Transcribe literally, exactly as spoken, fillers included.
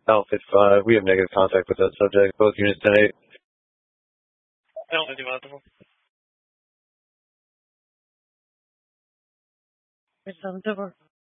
Alpha five, we have negative contact with that subject. Both units ten eight. Alpha two multiple. Seven two four.